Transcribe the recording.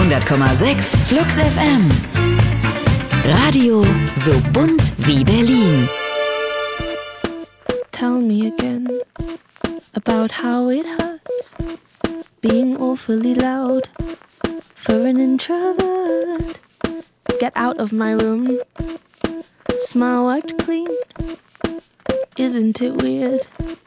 100,6 Flux FM. Radio so bunt wie Berlin. Tell me again about how it hurts being awfully loud for an introvert. Get out of my room. Smile wiped clean. Isn't it weird?